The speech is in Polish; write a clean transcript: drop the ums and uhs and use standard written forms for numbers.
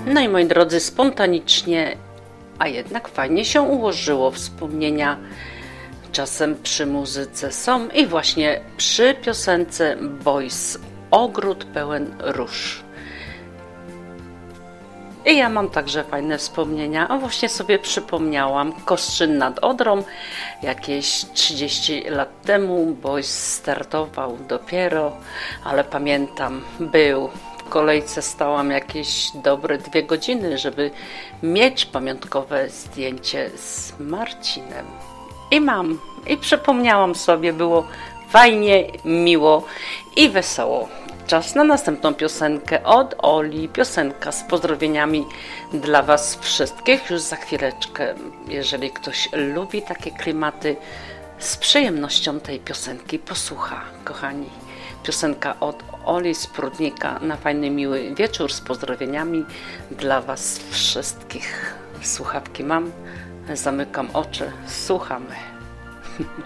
No i moi drodzy, spontanicznie, a jednak fajnie się ułożyło. Wspomnienia czasem przy muzyce są i właśnie przy piosence Boys Ogród pełen róż. I ja mam także fajne wspomnienia, a właśnie sobie przypomniałam Koszczyn nad Odrą. Jakieś 30 lat temu Boys startował dopiero, ale pamiętam, był w kolejce, stałam jakieś dobre 2 godziny, żeby mieć pamiątkowe zdjęcie z Marcinem. I mam, i przypomniałam sobie, było fajnie, miło i wesoło. Czas na następną piosenkę od Oli, piosenka z pozdrowieniami dla Was wszystkich już za chwileczkę. Jeżeli ktoś lubi takie klimaty, z przyjemnością tej piosenki posłucha, kochani. Piosenka od Oli z Prudnika na fajny, miły wieczór z pozdrowieniami dla Was wszystkich. Słuchawki mam, zamykam oczy, słuchamy.